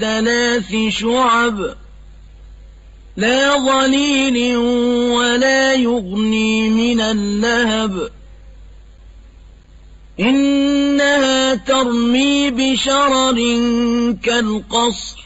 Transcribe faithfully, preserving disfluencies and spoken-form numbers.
ثلاث شعب لا ظليل ولا يغني من اللهب إنها ترمي بشرر كالقصر